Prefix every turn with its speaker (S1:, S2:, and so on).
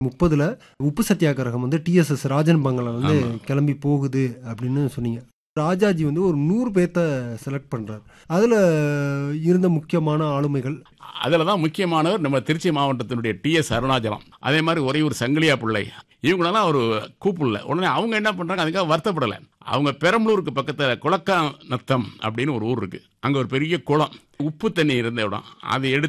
S1: 30ல உப்பு சத்தியாகிரகம் டிஎஸ்எஸ் ராஜன் பங்களா
S2: ஆமா.
S1: கிளம்பி போகுது அப்படின்னு சொன்னீங்க. ராஜாஜி ஒரு 100 பேர்த்த செலக்ட் பண்றாரு. அதுல இருந்த முக்கியமான ஆளுமைகள்
S2: அதில் தான் முக்கியமானவர் நம்ம திருச்சி மாவட்டத்தினுடைய டிஎஸ் அருணாச்சலம், அதே மாதிரி உறையூர் சங்கிலியா பிள்ளை, இவங்களெல்லாம் அவர் கூப்பிடல. உடனே அவங்க என்ன பண்ணுறாங்க, அதுக்காக வருத்தப்படலை. அவங்க பெரம்பலூருக்கு பக்கத்தில் குளக்கா நத்தம் அப்படின்னு ஒரு ஊர் இருக்குது. அங்கே ஒரு பெரிய குளம், உப்பு தண்ணி இருந்த இடம். அதை எடுத்து